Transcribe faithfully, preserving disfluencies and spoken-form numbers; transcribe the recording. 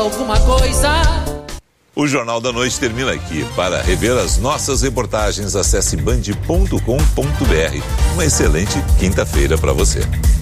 Alguma coisa. O Jornal da Noite termina aqui. Para rever as nossas reportagens, acesse band ponto com ponto br. Uma excelente quinta-feira para você.